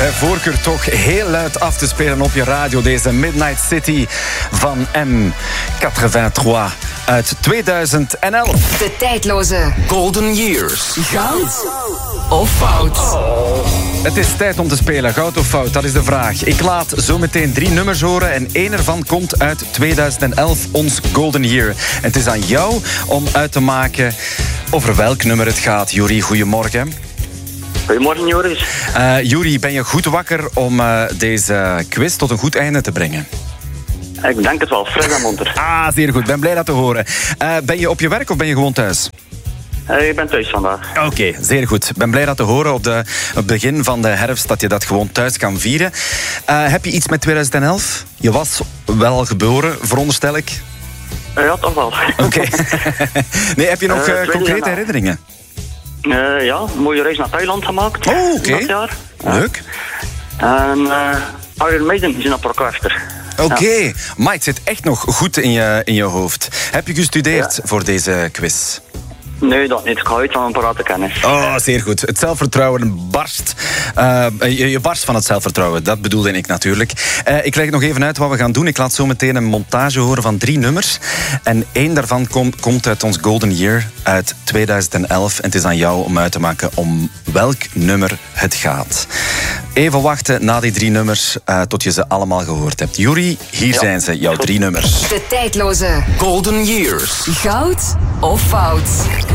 Voorkeur toch heel luid af te spelen op je radio. Deze Midnight City van M83 uit 2011. De tijdloze Golden Years. Goud of fout? Het is tijd om te spelen. Goud of fout, dat is de vraag. Ik laat zo meteen 3 nummers horen en 1 ervan komt uit 2011, ons Golden Year. En het is aan jou om uit te maken over welk nummer het gaat. Juri, goedemorgen. Goedemorgen, Joris. Juri, ben je goed wakker om deze quiz tot een goed einde te brengen? Ik denk het wel, fris en monter. Zeer goed. Ben blij dat te horen. Ben je op je werk of ben je gewoon thuis? Ik ben thuis vandaag. Oké, zeer goed. Ben blij dat te horen op het begin van de herfst dat je dat gewoon thuis kan vieren. Heb je iets met 2011? Je was wel geboren, veronderstel ik. Ja, toch wel. Oké. Nee, heb je nog concrete herinneringen? Ja, een mooie reis naar Thailand gemaakt. Oh, oké. Dat jaar. Leuk. En Iron Maiden is in een orkester. Oké. Maar het zit echt nog goed in je hoofd. Heb je gestudeerd voor deze quiz? Nee, dat niet. Ik ga uit van een parate kennis. Oh, zeer goed. Het zelfvertrouwen barst. Je barst van het zelfvertrouwen, dat bedoelde ik natuurlijk. Ik leg nog even uit wat we gaan doen. Ik laat zo meteen een montage horen van 3 nummers. En 1 daarvan komt uit ons Golden Year uit 2011. En het is aan jou om uit te maken om welk nummer het gaat. Even wachten na die 3 nummers tot je ze allemaal gehoord hebt. Juri, hier zijn ze, jouw 3 nummers. De tijdloze Golden Years. Goud of fout?